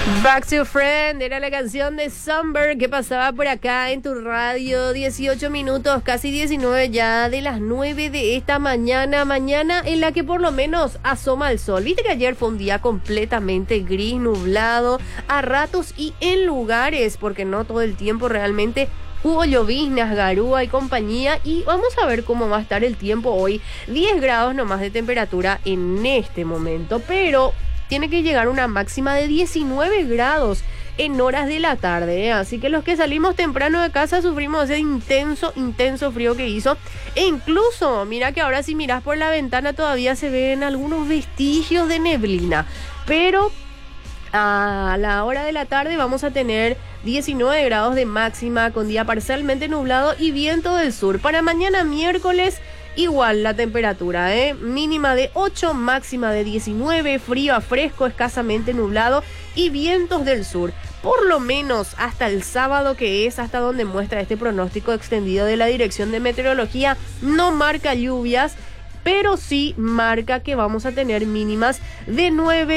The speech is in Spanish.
Back to Friend era la canción de Summer que pasaba por acá en tu radio. 18 minutos, casi 19 ya de las 9 de esta mañana. Mañana en la que por lo menos asoma el sol. Viste que ayer fue un día completamente gris, nublado, a ratos y en lugares, porque no todo el tiempo realmente. Hubo lloviznas, garúa y compañía, y vamos a ver cómo va a estar el tiempo hoy. 10 grados nomás de temperatura en este momento, pero tiene que llegar una máxima de 19 grados en horas de la tarde, ¿eh? Así que los que salimos temprano de casa sufrimos ese intenso frío que hizo. E incluso, mira que ahora si miras por la ventana todavía se ven algunos vestigios de neblina, pero a la hora de la tarde vamos a tener 19 grados de máxima con día parcialmente nublado y viento del sur. Para mañana miércoles igual la temperatura, mínima de 8, máxima de 19, frío a fresco, escasamente nublado y vientos del sur. Por lo menos hasta el sábado, que es hasta donde muestra este pronóstico extendido de la Dirección de Meteorología, no marca lluvias, pero sí marca que vamos a tener mínimas de 9